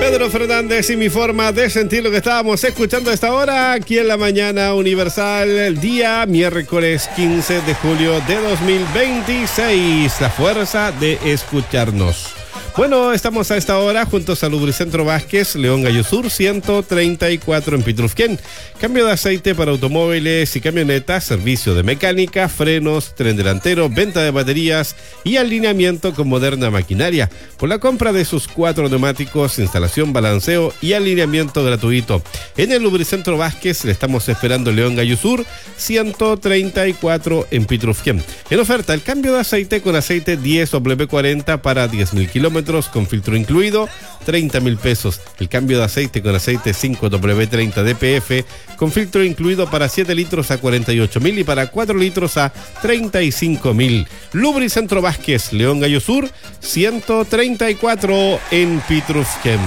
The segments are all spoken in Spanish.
Pedro Fernández y mi forma de sentir, lo que estábamos escuchando a esta hora aquí en la mañana Universal, el día miércoles 15 de julio de 2026. La fuerza de escucharnos. Bueno, estamos a esta hora juntos a Lubricentro Vázquez, León Gallo Sur 134 en Pitrufquén. Cambio de aceite para automóviles y camionetas, servicio de mecánica, frenos, tren delantero, venta de baterías y alineamiento con moderna maquinaria. Por la compra de sus 4 neumáticos, instalación, balanceo y alineamiento gratuito. En el Lubricentro Vázquez le estamos esperando León Gallo Sur 134 en Pitrufquén. En oferta, el cambio de aceite con aceite 10W40 para 10.000 kilómetros con filtro incluido, 30.000 pesos. El cambio de aceite con aceite 5W30 DPF con filtro incluido para 7 litros a 48.000 y para 4 litros a 35.000. Lubricentro Vázquez, León Gallo Sur 134 en Pitrufquén.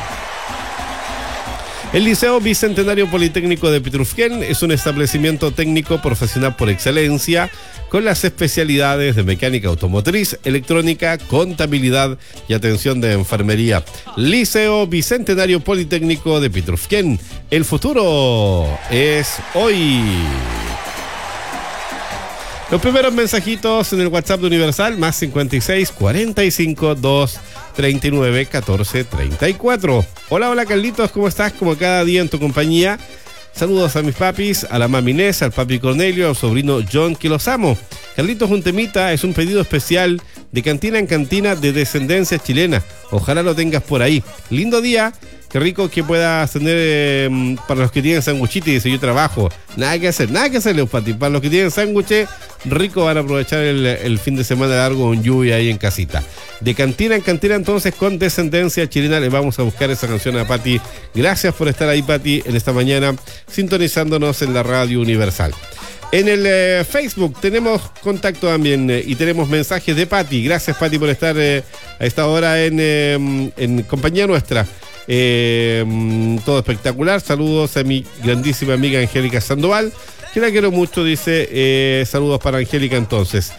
El Liceo Bicentenario Politécnico de Pitrufquén es un establecimiento técnico profesional por excelencia con las especialidades de mecánica automotriz, electrónica, contabilidad y atención de enfermería. Liceo Bicentenario Politécnico de Pitrufquén. El futuro es hoy. Los primeros mensajitos en el WhatsApp de Universal, más 56 45 2 39 14 34. Hola Carlitos, ¿cómo estás? Como cada día en tu compañía. Saludos a mis papis, a la mami Inés, al papi Cornelio, al sobrino John, que los amo. Carlitos, un temita, es un pedido especial de cantina en cantina de descendencia chilena. Ojalá lo tengas por ahí. Lindo día. Qué rico que puedas tener para los que tienen sanguchito y dice yo trabajo. Nada que hacer, Leopati. Para los que tienen sándwiches, rico, van a aprovechar el fin de semana largo con lluvia ahí en casita. De cantina en cantina, entonces, con descendencia chilena, le vamos a buscar esa canción a Pati. Gracias por estar ahí, Pati, en esta mañana, sintonizándonos en la Radio Universal. En el Facebook tenemos contacto también y tenemos mensajes de Pati. Gracias, Pati, por estar a esta hora en compañía nuestra. Todo espectacular. Saludos a mi grandísima amiga Angélica Sandoval, que la quiero mucho, dice. Saludos para Angélica entonces.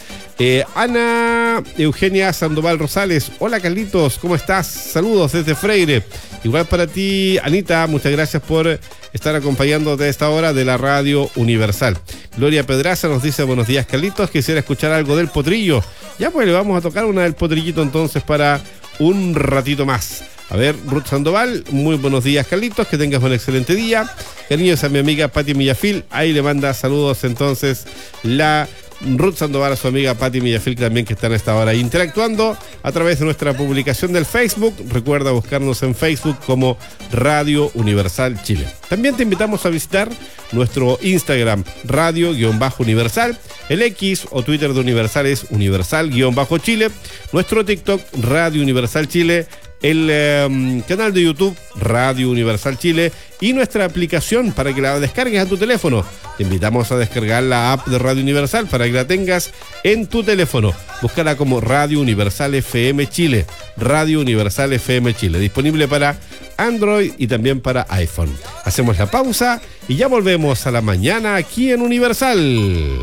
Ana Eugenia Sandoval Rosales. Hola Carlitos, ¿cómo estás? Saludos desde Freire. Igual para ti, Anita, muchas gracias por estar acompañándote a esta hora de la Radio Universal. Gloria Pedraza nos dice buenos días Carlitos, quisiera escuchar algo del Potrillo. Ya pues le vamos a tocar una del Potrillito entonces para un ratito más. A ver, Ruth Sandoval, muy buenos días Carlitos, que tengas un excelente día. Cariños a mi amiga Pati Millafil, ahí le manda saludos entonces la Ruth Sandoval a su amiga Pati Millafil también, que están a esta hora interactuando a través de nuestra publicación del Facebook. Recuerda buscarnos en Facebook como Radio Universal Chile. También te invitamos a visitar nuestro Instagram, Radio-Universal, el X o Twitter de Universal es Universal-Chile, nuestro TikTok, Radio Universal Chile, el canal de YouTube Radio Universal Chile y nuestra aplicación para que la descargues a tu teléfono. Te invitamos a descargar la app de Radio Universal para que la tengas en tu teléfono. Búscala como Radio Universal FM Chile, Radio Universal FM Chile, disponible para Android y también para iPhone. Hacemos la pausa y ya volvemos a la mañana aquí en Universal.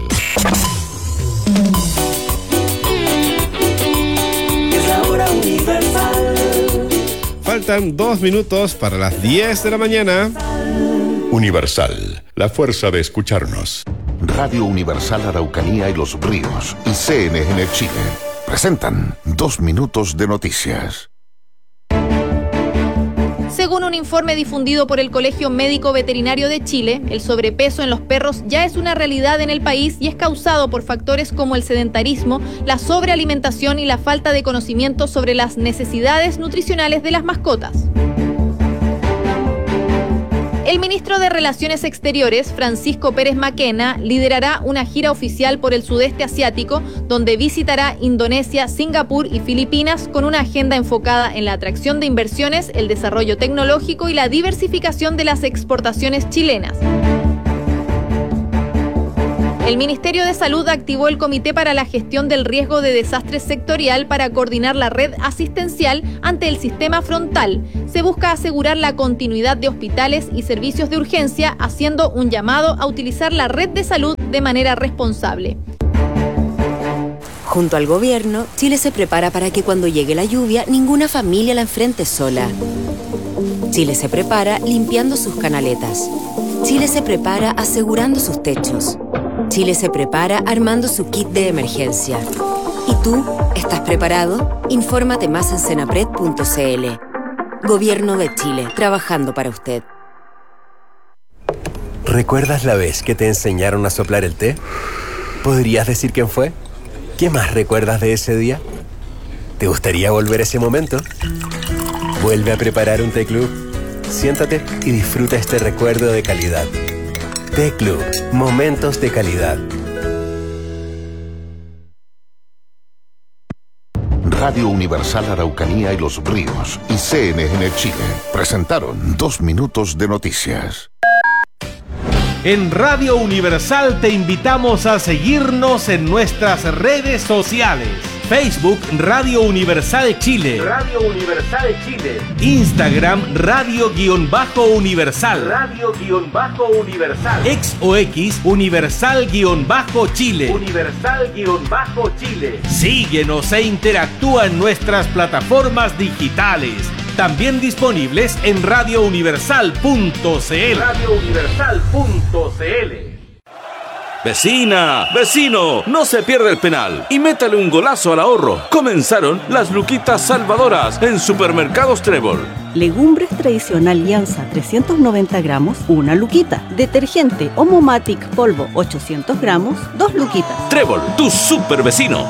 Es la hora Universal. Faltan 2 minutos para las 10 de la mañana. Universal, la fuerza de escucharnos. Radio Universal Araucanía y Los Ríos y CNN Chile presentan 2 minutos de noticias. Según un informe difundido por el Colegio Médico Veterinario de Chile, el sobrepeso en los perros ya es una realidad en el país y es causado por factores como el sedentarismo, la sobrealimentación y la falta de conocimiento sobre las necesidades nutricionales de las mascotas. El ministro de Relaciones Exteriores, Francisco Pérez Maquena, liderará una gira oficial por el sudeste asiático, donde visitará Indonesia, Singapur y Filipinas con una agenda enfocada en la atracción de inversiones, el desarrollo tecnológico y la diversificación de las exportaciones chilenas. El Ministerio de Salud activó el Comité para la Gestión del Riesgo de Desastres Sectorial para coordinar la red asistencial ante el sistema frontal. Se busca asegurar la continuidad de hospitales y servicios de urgencia, haciendo un llamado a utilizar la red de salud de manera responsable. Junto al gobierno, Chile se prepara para que cuando llegue la lluvia, ninguna familia la enfrente sola. Chile se prepara limpiando sus canaletas. Chile se prepara asegurando sus techos. Chile se prepara armando su kit de emergencia. ¿Y tú? ¿Estás preparado? Infórmate más en senapred.cl. Gobierno de Chile, trabajando para usted. ¿Recuerdas la vez que te enseñaron a soplar el té? ¿Podrías decir quién fue? ¿Qué más recuerdas de ese día? ¿Te gustaría volver a ese momento? Vuelve a preparar un té club. Siéntate y disfruta este recuerdo de calidad. Té Club, momentos de calidad. Radio Universal Araucanía y Los Ríos y CNN Chile presentaron 2 minutos de noticias. En Radio Universal te invitamos a seguirnos en nuestras redes sociales. Facebook Radio Universal Chile. Radio Universal Chile. Instagram Radio-Universal. Radio-Universal. Ex o X Universal-Chile. Universal-Chile. Síguenos e interactúa en nuestras plataformas digitales. También disponibles en radiouniversal.cl. radiouniversal.cl. Vecina, vecino, no se pierda el penal y métale un golazo al ahorro. Comenzaron las luquitas salvadoras en Supermercados Trébol. Legumbres tradicional Lianza 390 gramos, 1 luquita. Detergente Omomatic polvo 800 gramos, 2 luquitas. Trébol, tu super vecino.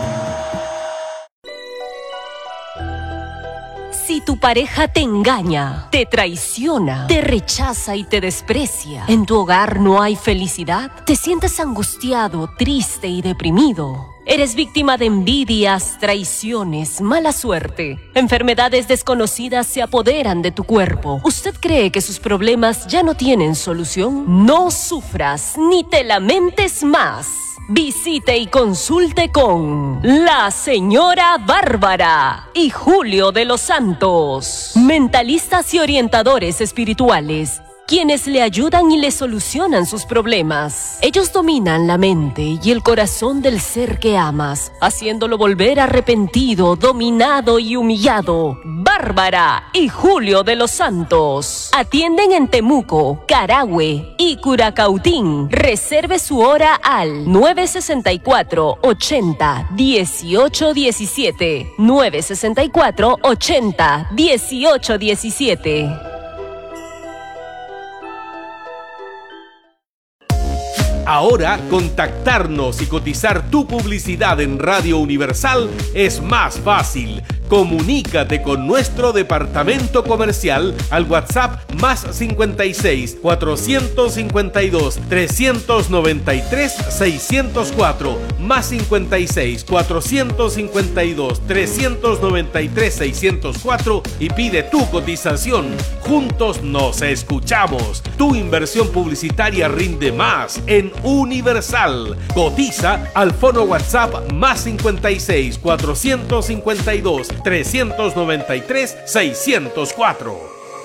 Si tu pareja te engaña, te traiciona, te rechaza y te desprecia, en tu hogar no hay felicidad, te sientes angustiado, triste y deprimido. Eres víctima de envidias, traiciones, mala suerte. Enfermedades desconocidas se apoderan de tu cuerpo. ¿Usted cree que sus problemas ya no tienen solución? No sufras ni te lamentes más. Visite y consulte con la señora Bárbara y Julio de los Santos, mentalistas y orientadores espirituales, quienes le ayudan y le solucionan sus problemas. Ellos dominan la mente y el corazón del ser que amas, haciéndolo volver arrepentido, dominado y humillado. Bárbara y Julio de los Santos atienden en Temuco, Carahue y Curacautín. Reserve su hora al 964-80-1817. 964-80-1817. Ahora, contactarnos y cotizar tu publicidad en Radio Universal es más fácil. Comunícate con nuestro departamento comercial al WhatsApp más 56 452 393 604 más 56 452 393 604 y pide tu cotización. Juntos nos escuchamos. Tu inversión publicitaria rinde más en Universal. Cotiza al fono WhatsApp más 56 452 393 604.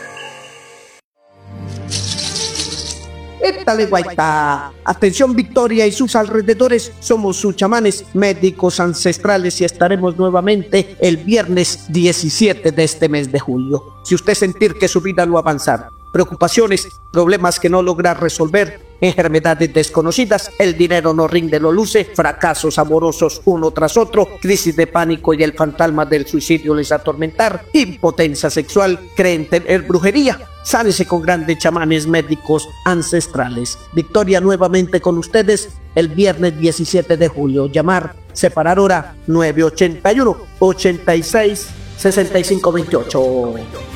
¡Étale, guaita! Atención Victoria y sus alrededores, somos sus chamanes, médicos ancestrales y estaremos nuevamente el viernes 17 de este mes de julio. Si usted sentir que su vida no avanzar, preocupaciones, problemas que no logra resolver, enfermedades desconocidas, el dinero no rinde, lo luce, fracasos amorosos uno tras otro, crisis de pánico y el fantasma del suicidio les atormentar, impotencia sexual, creen tener brujería, sánese con grandes chamanes médicos ancestrales. Victoria nuevamente con ustedes el viernes 17 de julio. Llamar, separar hora 981 86 65 28.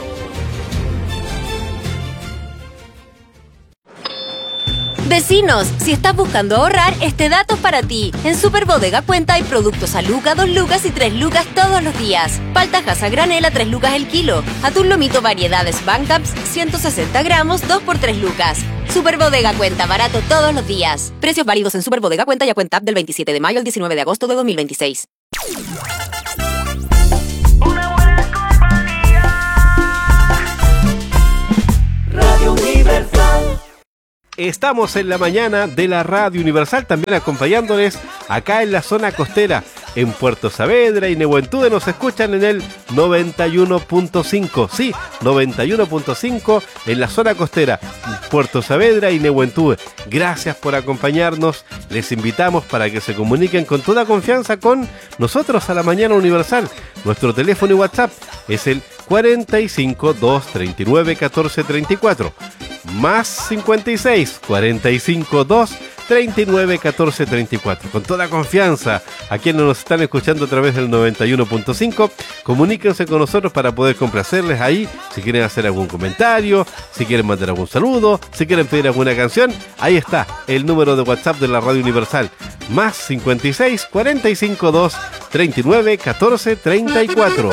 Vecinos, si estás buscando ahorrar, este dato es para ti. En Superbodega Cuenta hay productos a lucas, 2 lucas y 3 lucas todos los días. Paltajas a granel a 3 lucas el kilo. Atún lomito variedades Bancaps, 160 gramos, 2 por 3 lucas. Superbodega Cuenta, barato todos los días. Precios válidos en Superbodega Cuenta y a Cuenta del 27 de mayo al 19 de agosto de 2026. Radio Universal. Estamos en la mañana de la Radio Universal, también acompañándoles acá en la zona costera. en Puerto Saavedra y Nehuentude nos escuchan en el 91.5. Sí, 91.5 en la zona costera, Puerto Saavedra y Nehuentude. Gracias por acompañarnos. Les invitamos para que se comuniquen con toda confianza con nosotros a la Mañana Universal. Nuestro teléfono y WhatsApp es el 45 239 1434. Más 56 45 239 1434. Con toda confianza, a quienes nos están escuchando a través del 91.5, comuníquense con nosotros para poder complacerles ahí. Si quieren hacer algún comentario, si quieren mandar algún saludo, si quieren pedir alguna canción, ahí está el número de WhatsApp de la Radio Universal. Más 56 45 239 1434.